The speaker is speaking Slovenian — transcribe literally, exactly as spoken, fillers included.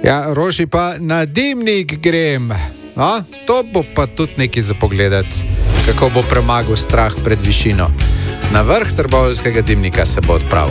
Ja, Roši pa na dimnik grem. No, to bo pa tudi nekaj za pogledati, kako bo premagal strah pred višino. Na vrh Trboveljskega dimnika se bo odpravil.